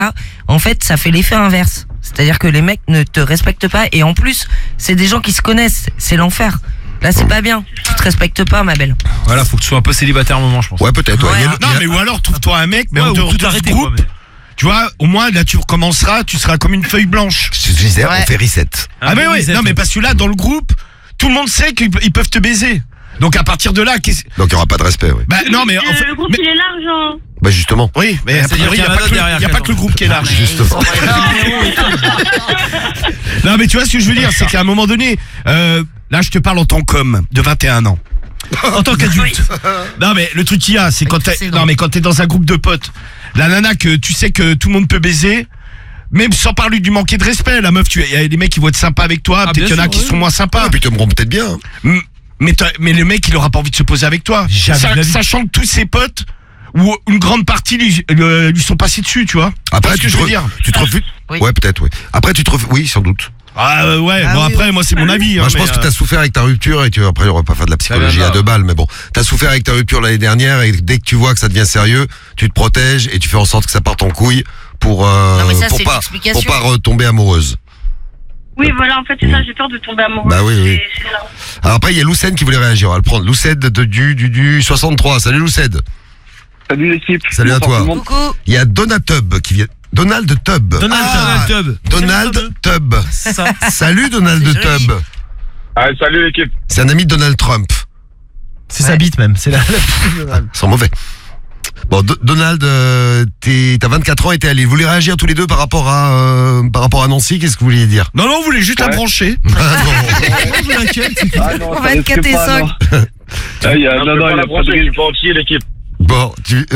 en fait, ça fait l'effet inverse. C'est-à-dire que les mecs ne te respectent pas et en plus, c'est des gens qui se connaissent. C'est l'enfer. Là, c'est pas bien. Tu te respectes pas, ma belle. Voilà, faut que tu sois un peu célibataire un moment, je pense. Ouais, peut-être. Ouais. Non, mais ou alors trouve-toi un mec, mais en dehors de ce groupe. Tu vois, au moins là tu recommenceras, tu seras comme une feuille blanche. Je disais, on fait reset. Ah mais ouais, non mais parce que là dans le groupe, tout le monde sait qu'ils peuvent te baiser. Donc à partir de là, donc il y aura pas de respect, oui. Bah non mais en fait, le groupe il est large hein. Bah justement. Oui, mais a priori il y a pas que le groupe qui est large. Justement. Non mais tu vois ce que je veux dire, c'est qu'à un moment donné, là je te parle en tant qu'homme de 21 ans. En tant qu'adulte. Non mais le truc qu'il y a, c'est quand t'es dans un groupe de potes, la nana que tu sais que tout le monde peut baiser, même sans parler du manquer de respect, la meuf, il y a des mecs qui vont être sympas avec toi, peut-être qu'il y en a qui sont moins sympas. Et puis t'aimeront peut-être bien. Mais le mec il aura pas envie de se poser avec toi, sachant que tous ses potes ou une grande partie lui sont passés dessus, tu vois. Après tu te refuses. Ouais, peut-être, oui. Après tu te refuses, oui, sans doute. Ah ouais, bon après moi c'est mon avis. Moi je pense que t'as souffert avec ta rupture et après on va pas faire de la psychologie à 2 balles, mais bon, t'as souffert avec ta rupture l'année dernière et dès que tu vois que ça devient sérieux, tu te protèges et tu fais en sorte que ça parte en couille pour pas retomber amoureuse. Oui voilà, en fait c'est ça, j'ai peur de tomber amoureuse. Bah oui. Alors après il y a Lucène qui voulait réagir, on va le prendre. Lucène du 63. Salut Lucène. Salut l'équipe. Salut à toi. Coucou. Il y a Donatub qui vient. Donald Tubb. Donald Tubb. Salut Donald Tubb. Ah, salut l'équipe. C'est un ami de Donald Trump. C'est sa bite même, c'est la Ils sont mauvais. Bon, Donald, t'as 24 ans et t'es allé. Vous voulez réagir tous les deux par rapport à Nancy? Qu'est-ce que vous vouliez dire? Non, on voulait juste la brancher. Non, 24 et 5. Il y a pas de risque entier l'équipe. Bon,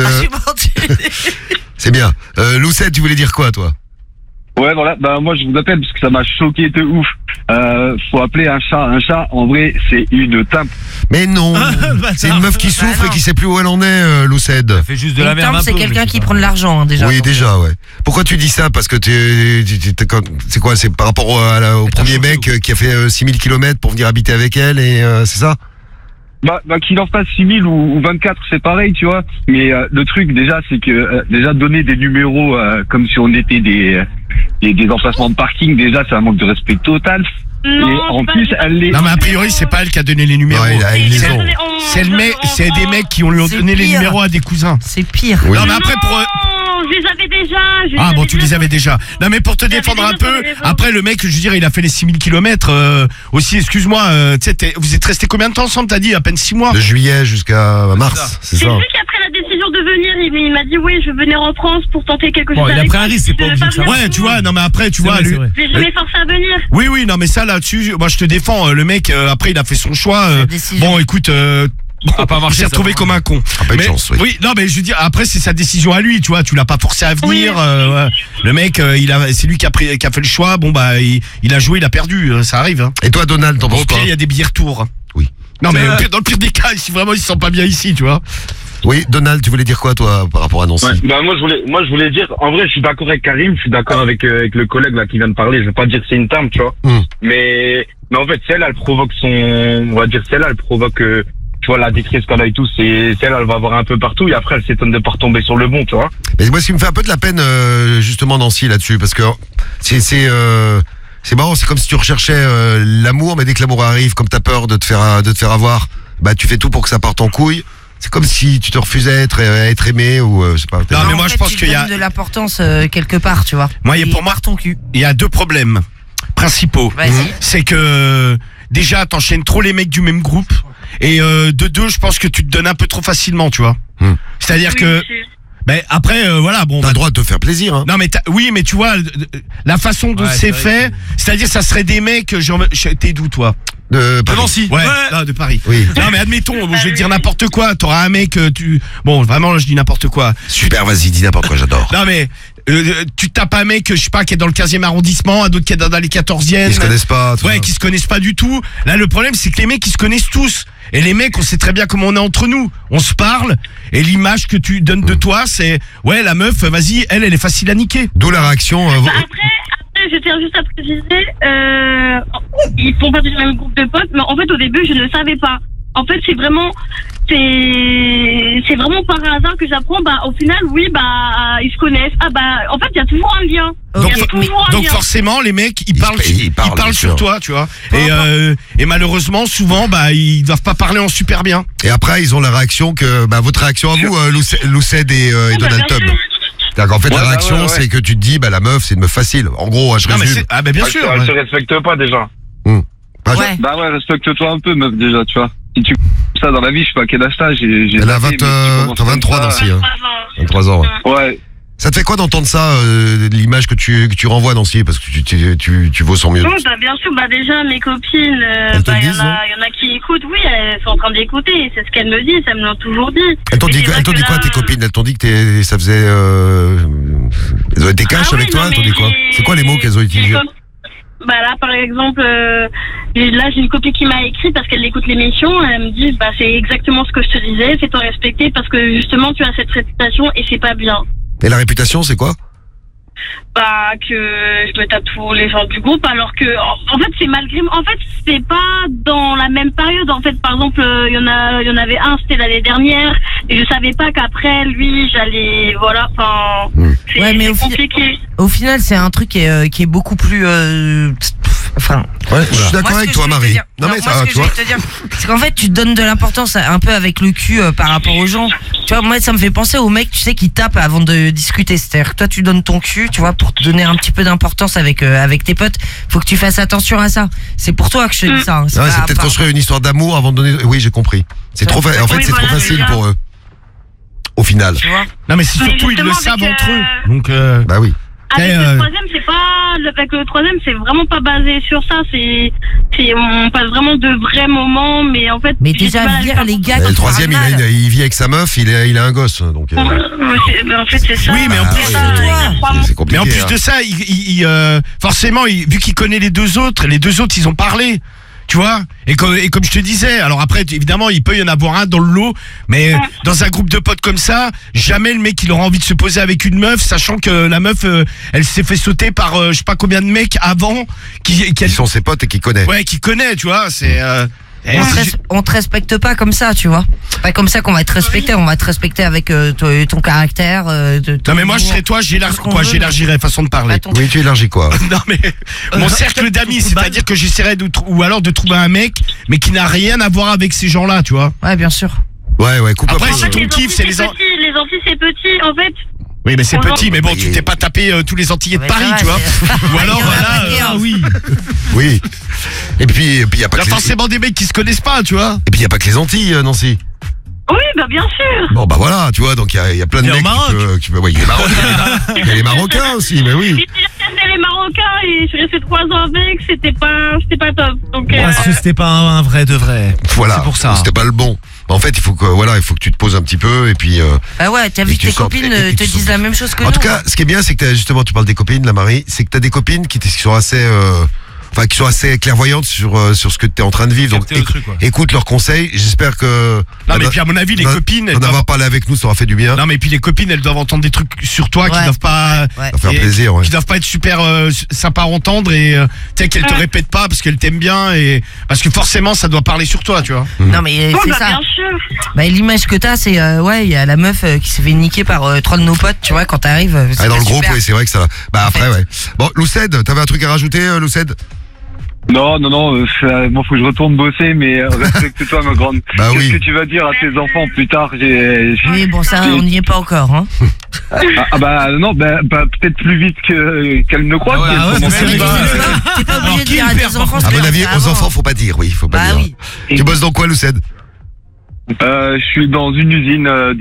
c'est bien. Lucette, tu voulais dire quoi, toi? Ouais, voilà. Bah moi, je vous appelle parce que ça m'a choqué de ouf. Faut appeler un chat. En vrai, c'est une timpe. Mais non. C'est une meuf qui souffre et qui sait plus où elle en est, Lucette. Ça fait juste de la merde. C'est quelqu'un qui prend de l'argent, hein, déjà. Oui, déjà, ouais. Pourquoi tu dis ça? Parce que c'est quoi? C'est par rapport au premier mec qui a fait 6000 km pour venir habiter avec elle et c'est ça? Bah qu'il en fasse 6000 ou 24, c'est pareil, tu vois. Mais le truc déjà, c'est que déjà donner des numéros comme si on était des emplacements de parking, déjà c'est un manque de respect total. Non, et en plus, Non mais a priori c'est pas elle qui a donné les numéros. Ouais, C'est des mecs qui lui ont donné les numéros à des cousins. C'est pire. Oui. Non mais après je les avais déjà. Tu les avais déjà. Non mais pour te défendre un peu, après le mec, je veux dire, il a fait les 6000 km aussi, excuse-moi, vous êtes restés combien de temps ensemble? T'as dit à peine 6 mois. De juillet jusqu'à mars, c'est ça. J'ai vu qu'après la décision de venir, il m'a dit oui, je venais en France pour tenter quelque chose. Bon, il a pris un risque, c'est pas obligé de ça. Ouais, tu vois, non mais après, tu vois, lui. Je vais forcer à venir. Oui, non mais ça là-dessus, moi je te défends. Le mec, après, il a fait son choix. Bon, écoute. Il s'est retrouvé comme un con. Pas de chance, oui. Non, mais je veux dire, après c'est sa décision à lui, tu vois. Tu l'as pas forcé à venir. Ouais. Le mec, c'est lui qui a fait le choix. Bon bah, il a joué, il a perdu. Ça arrive. Hein. Et toi, Donald, t'en penses quoi? Il y a des billets retour. Oui. Non, mais dans le pire des cas, si vraiment ils se sentent pas bien ici, tu vois. Oui, Donald, tu voulais dire quoi, toi, par rapport à Nancy? Bah moi je voulais dire, en vrai, je suis d'accord avec Karim, je suis d'accord avec le collègue là qui vient de parler. Je veux pas dire que c'est une timpe, tu vois. Mais en fait, celle-là, elle provoque tu vois, la détresse qu'elle a et tout, c'est celle, elle va avoir un peu partout et après elle s'étonne de pas retomber sur le bon, tu vois. Mais moi, ce qui me fait un peu de la peine, justement, Nancy, là-dessus, parce que c'est marrant, c'est comme si tu recherchais l'amour, mais dès que l'amour arrive, comme t'as peur de te faire avoir, bah tu fais tout pour que ça parte en couille. C'est comme si tu te refusais à être aimé ou c'est pas. Non, mais moi je pense qu'il y a de l'importance quelque part, tu vois. Moi, pour moi, ton cul. Il y a 2 problèmes principaux. C'est que déjà, t'enchaînes trop les mecs du même groupe. Et de 2, je pense que tu te donnes un peu trop facilement, tu vois. C'est-à-dire que ben après voilà, bon, t'as le droit de te faire plaisir, hein. Non mais oui, mais tu vois la façon dont c'est fait, c'est-à-dire ça serait des mecs t'es d'où toi? De Paris. Nancy. Ouais. De Paris. Oui. Non mais admettons, je vais te dire n'importe quoi, t'auras un mec bon, vraiment là je dis n'importe quoi. Super, vas-y, dis n'importe quoi, j'adore. Non mais tu tapes un mec, je sais pas, qui est dans le 15e arrondissement, un autre qui est dans les 14e. Ils se connaissent pas. Ouais, qui se connaissent pas du tout. Là, le problème, c'est que les mecs, ils se connaissent tous. Et les mecs, on sait très bien comment on est entre nous. On se parle, et l'image que tu donnes de toi, c'est, ouais, la meuf, vas-y, elle est facile à niquer. D'où la réaction. Après, je tiens juste à préciser, ils font partie du même groupe de potes, mais en fait, au début, je ne savais pas. En fait, c'est vraiment c'est vraiment par hasard que j'apprends. Bah, au final, oui, bah, ils se connaissent. Ah, bah, en fait, il y a toujours un lien. Donc forcément, les mecs, ils parlent bien sur sûr. toi, tu vois. Et malheureusement, souvent, bah, ils doivent pas parler en super bien. Et après, ils ont la réaction que, bah, votre réaction à vous, Luced et Donald bien Tub. sûr. C'est-à-dire qu'en fait, Ouais, la bah, réaction, ouais. c'est que tu te dis, bah, la meuf, c'est une meuf facile. En gros, je Non, mais résume. c'est, bah, bien sûr. Elle se respecte pas déjà. Bah, Ouais. Bah ouais, respecte-toi un peu, meuf, déjà, tu vois. Si tu ça dans la vie, je sais pas à quel âge t'as, Elle a 23 dans ce 23 ans. Ouais. Ouais. Ça te fait quoi d'entendre ça, l'image que tu renvoies, Nancy, parce que tu vaux son mieux. Oui, bah, bien sûr, bah, déjà, mes copines, Elles te bah, le disent, non y en a qui écoutent, oui, elles sont en train d'écouter, c'est ce qu'elles me disent, elles me l'ont toujours dit. Elles t'ont Et dit, c'est vrai que quoi, là, tes copines? Elles t'ont dit que ça faisait, elles ont été cash Ah avec oui, toi? non, Elles t'ont dit mais quoi? C'est quoi les mots qu'elles ont utilisés? Bah là, par exemple, là, j'ai une copine qui m'a écrit parce qu'elle écoute l'émission. Elle me dit, bah, c'est exactement ce que je te disais, fais-toi respecter parce que justement, tu as cette réputation et c'est pas bien. Et la réputation, c'est quoi? Bah, que je me tape tous les gens du groupe alors que, en fait, c'est malgré, en fait, c'est pas dans la même période. En fait, par exemple, il y en avait un, c'était l'année dernière et je savais pas qu'après, lui, j'allais, voilà, enfin, c'est Ouais, mais compliqué. Au final, c'est un truc qui est beaucoup plus. Enfin. Ouais, je suis Moi, d'accord ce avec que toi, je voulais te Marie. dire- Non, mais moi, ça, ce que tu je vois. voulais te dire, c'est qu'en fait, tu donnes de l'importance un peu avec le cul par rapport aux gens. Tu vois, moi, ça me fait penser aux mecs, tu sais, qui tapent avant de discuter. C'est-à-dire que toi, tu donnes ton cul, tu vois, pour te donner un petit peu d'importance avec tes potes. Faut que tu fasses attention à ça. C'est pour toi que je te dis ça. Hein. Ouais, c'est pas peut-être par- construire une histoire d'amour avant de donner. Oui, j'ai compris. C'est trop, en fait, Oui, c'est trop voilà, facile déjà. pour eux. Au final. Tu vois. Non, mais c'est Mais surtout, ils le justement, savent avec, entre eux. Donc, Bah oui. Avec Et, le troisième, c'est pas, avec le troisième, c'est vraiment pas basé sur ça. On passe vraiment de vrais moments, mais en fait. Mais j'ai déjà, du mal à vire les gars Et qui le font troisième, mal. il vit avec sa meuf, il a un gosse. Donc, Mais en fait, c'est ça. Oui, mais en plus, C'est ça, il y a 3 mois. c'est mais compliqué. en plus hein. de ça, forcément, vu qu'il connaît les deux autres, ils ont parlé. Tu vois, et comme je te disais, alors après évidemment il peut y en avoir un dans le lot, mais dans un groupe de potes comme ça, jamais le mec il aura envie de se poser avec une meuf, sachant que la meuf elle s'est fait sauter par je sais pas combien de mecs avant qui sont ses potes et qui connaît. ouais, qui connaît, tu vois, c'est On te respecte pas comme ça, tu vois. C'est pas comme ça qu'on va te respecter. On va te respecter avec ton caractère. non mais moi je serais toi, j'élargirais façon de parler. Oui, tu élargis quoi? Non mais mon cercle d'amis, c'est-à-dire que j'essaierais ou alors de trouver un mec, mais qui n'a rien à voir avec ces gens-là, tu vois. Ouais, bien sûr. Ouais, coupe Après, un c'est peu. ton kiff, c'est les Amphis, c'est petit, en fait. Oui, mais c'est Bonjour. petit, mais bon, Oui. tu t'es pas tapé tous les Antillais de Ouais, Paris, ça va, tu vois. c'est- Ou alors, Il y en a voilà, pas qu'un. oui. Oui. Et puis, il y a pas Il y a que les... forcément des mecs qui se connaissent pas, tu vois. Et puis, il y a pas que les Antilles, Nancy. Oui, bah, bien sûr. Bon, bah voilà, tu vois, donc il y a plein de Et au mecs Maroc. ouais, il y a les Marocains. Il y a les Marocains aussi, mais oui. J'ai regardé les Marocains et je suis restée 3 ans avec, c'était pas top. Donc, Parce que c'était pas un vrai de vrai. Voilà. C'est pour ça. C'était pas le bon. En fait, il faut que tu te poses un petit peu et puis. Bah ouais, t'as vu Et que tu tes sortes- copines et te tu disent sortes. la même chose que nous. En tout cas, ce qui est bien, c'est que justement, tu parles des copines, la Marie, c'est que t'as des copines qui sont assez, qui sont assez clairvoyantes sur ce que t'es en train de vivre. Donc, Capter le truc, quoi. écoute leurs conseils. J'espère que. Non, mais puis à mon avis, les copines, elles d'en doivent... avoir parlé avec nous, ça aura fait du bien. Non, mais puis les copines, elles doivent entendre des trucs sur toi qui Ouais. doivent pas... Ouais. Ça va faire et- plaisir, ouais. Qui doivent pas être super sympas à entendre et tu sais qu'elles te répètent pas parce qu'elles t'aiment bien et parce que forcément ça doit parler sur toi, tu vois. Non, mais bon, c'est bah, ça. bien sûr. Bah, l'image que t'as, c'est, il y a la meuf qui s'est fait niquer par 3 de nos potes, tu vois, quand t'arrives. Ah, dans le groupe, super. oui, c'est vrai que ça. Bah après, ouais. Bon, Luced, t'avais un truc à rajouter, Luced? Non, moi faut que je retourne bosser, mais respecte-toi ma grande. Bah Qu'est-ce oui. que tu vas dire à tes enfants plus tard? Oui, bon, ça, on n'y est pas encore, hein. Peut-être plus vite qu'elle ne croit. Ah ouais, qu'elle ah ouais, commence c'est à vrai, dire. T'es pas obligé de dire à tes enfants ce À que mon leur avis, fait aux avant. enfants, faut pas dire, oui, faut pas Bah dire. oui. Tu bosses dans quoi, Luced? Je suis dans une usine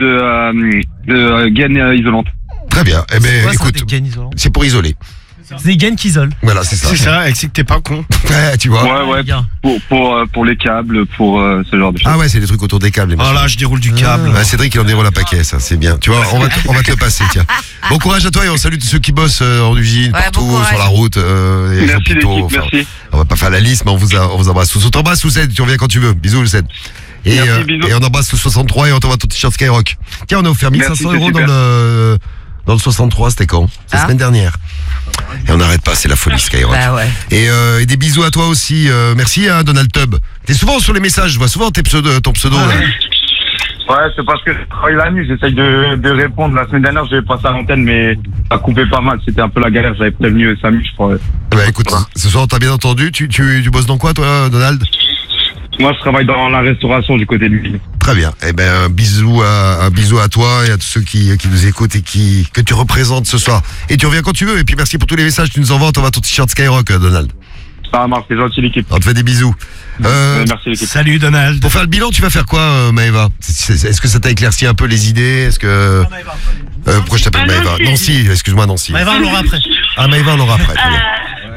de gaines isolantes. Très bien. Eh ben, Quoi, ça, écoute, des gaines isolants c'est pour isoler. C'est des gaines qui isolent. Voilà, c'est ça. C'est ça, et c'est que t'es pas con. Ouais, tu vois. Ouais, les gars. pour les câbles, pour ce genre de choses. Ah ouais, c'est des trucs autour des câbles. les Oh machins. là, je déroule du câble. Ouais, Cédric, il en déroule un paquet, ça, c'est bien. Tu vois, on va te le passer, tiens. Bon courage à toi et on salue tous ceux qui bossent en usine, Ouais, partout, bon courage. sur la route, et les Merci hôpitaux. l'équipe, merci. On va pas faire la liste, mais on vous embrasse tous. On t'embrasse, Luced, tu reviens quand tu veux. Bisous, Luced. Et, Merci, bisous. et on embrasse le 63 et on t'envoie ton t-shirt Skyrock. Tiens, on a offert 1500 Merci, euros c'est dans le 63, c'était quand? C'est la Ah. semaine dernière. Et on n'arrête pas, c'est la folie Skyrock. Bah ouais. Et des bisous à toi aussi. Merci à Donald Tub. T'es souvent sur les messages, je vois souvent ton pseudo. Là. Ouais, c'est parce que je travaille la nuit, j'essaye de répondre. La semaine dernière, j'avais passé à l'antenne, mais ça coupait pas mal. C'était un peu la galère, j'avais prévenu Samy, je crois. Bah écoute, ce soir, t'as bien entendu. Tu bosses dans quoi, toi, Donald? Moi, je travaille dans la restauration du côté de l'île. Très bien. Eh ben, un bisou à toi et à tous ceux qui nous écoutent et que tu représentes ce soir. Et tu reviens quand tu veux. Et puis merci pour tous les messages que tu nous envoies. On va ton t-shirt Skyrock, Donald. Ça marche, c'est gentil l'équipe. On te fait des bisous. Merci l'équipe. Salut Donald. Pour faire le bilan, tu vas faire quoi, Maëva? Est-ce que ça t'a éclairci un peu les idées? Est-ce que... pourquoi je t'appelle Maëva? Nancy, excuse-moi Nancy. Maëva, on l'aura après. Ah, Maëva, on l'aura après. Très bien.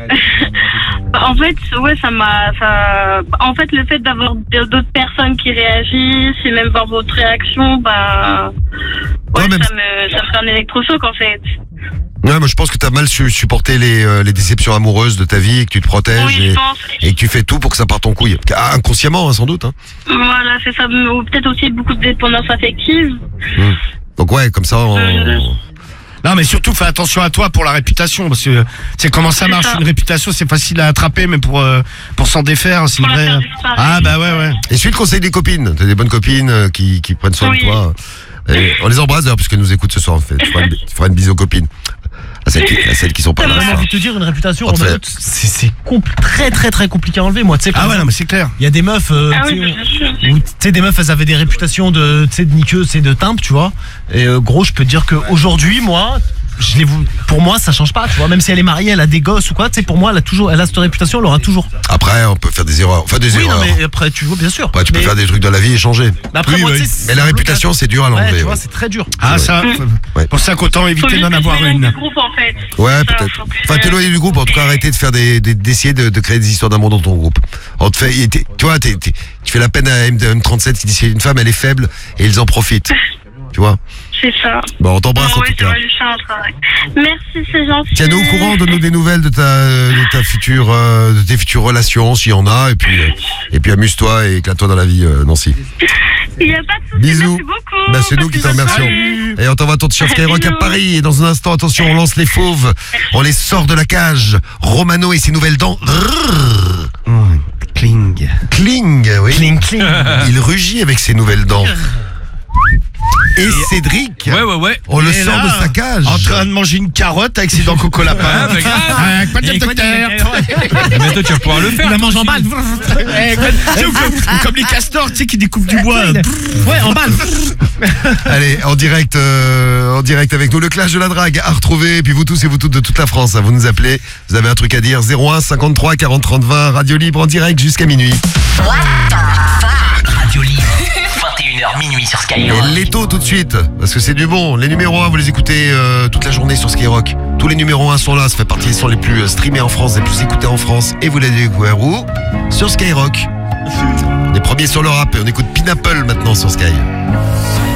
En fait, ouais, en fait, le fait d'avoir d'autres personnes qui réagissent et même voir votre réaction, bah, ouais, Ouais, même- ça me fait un électrochoc, en fait. Ouais, moi je pense que t'as mal supporté les déceptions amoureuses de ta vie et que tu te protèges Oui, je pense. et que tu fais tout pour que ça parte en couille. Inconsciemment, hein, sans doute. Hein. Voilà, c'est ça. Ou peut-être aussi beaucoup de dépendance affective. Donc ouais, comme ça, Non, mais surtout, fais attention à toi pour la réputation, parce que c'est comment ça C'est marche. ça. Une réputation, c'est facile à attraper, mais pour s'en défaire, c'est Pour la vrai. faire disparaître. Ah bah ouais. Et suis le conseil des copines. T'as des bonnes copines qui prennent soin Oui. de toi. Et on les embrasse d'ailleurs, puisqu'elles nous écoutent ce soir. En fait. Tu feras une bise aux copines. À celles qui sont pas J'ai là. ce vraiment soir. envie de te dire, une réputation, On te fait- Romain, c'est très très très compliqué à enlever. Moi, tu sais, par Ah ouais, exemple, non, mais c'est clair. il y a des meufs, Ah tu oui, sais, bien sûr. où, tu sais, des meufs, elles avaient des réputations de niqueuses et de timbre, tu vois. Et gros, je peux te dire qu'aujourd'hui, moi, pour moi, ça change pas, tu vois. Même si elle est mariée, elle a des gosses ou quoi, tu sais, pour moi, elle a cette réputation, elle l'aura toujours. Après, on peut faire des erreurs. Enfin, des Oui, erreurs. non, mais après, tu vois, bien sûr. Après, tu peux Mais- faire des trucs dans la vie et changer. mais après, Oui, moi, oui. tu sais, Mais la réputation, c'est dur à Ouais, l'enlever. tu vois, Ouais, c'est très dur. Ah ça, Ouais. pour ça qu'autant Faut éviter juste d'en avoir s'éloigner une. du groupe, en fait. Ouais, Ça, peut-être. faut que- Enfin, t'éloigner du groupe, en tout cas, arrêter de faire d'essayer de créer des histoires d'amour dans ton groupe. On te fait, tu vois, tu fais la peine à M37 qui dit c'est une femme, elle est faible, et ils en profitent. Tu vois? C'est ça. Bon, on t'embrasse en Ouais, tout ça cas. va lui faire un travail. Merci, c'est gentil. Tiens-nous au courant, donne-nous des nouvelles de ta future, de tes futures relations, s'il y en a, et puis amuse-toi et éclate-toi dans la vie, Nancy. Il n'y a pas de souci. Bisous. Merci beaucoup. Bah, c'est nous qui Passez te une bonne remercions. soirée. Et on t'envoie ton t-shirt Skyrock à Bisous. Paris. Et dans un instant, attention, on lance les fauves. On les sort de la cage. Romano et ses nouvelles dents. Cling. Kling, oui. Cling, cling. Il rugit avec ses nouvelles dents. Et Cédric, Ouais. on le Et sort là, de sa cage. En train de manger une carotte avec ses dents coco lapin. Ah, bah, grave. Ah, quoi de docteur. Mais toi, tu vas pouvoir le faire. Il la mange en balle. Comme les castors, tu sais, qui découpent du bois. Ouais, en balle. Allez, en direct avec nous, le clash de la drague à retrouver. Et puis vous tous et vous toutes de toute la France, hein, vous nous appelez. Vous avez un truc à dire. 01 53 40 30 20. Radio Libre en direct jusqu'à minuit. Radio Libre, 21h minuit sur Et Skyrock. l'étau tout de suite, parce que c'est du bon. Les numéros 1, vous les écoutez toute la journée sur Skyrock. Tous les numéros 1 sont là, ça fait partie des sons les plus streamés en France, les plus écoutés en France. Et vous les découvrez où? Sur Skyrock. Les premiers sur le rap. Et on écoute Pineapple maintenant sur Sky.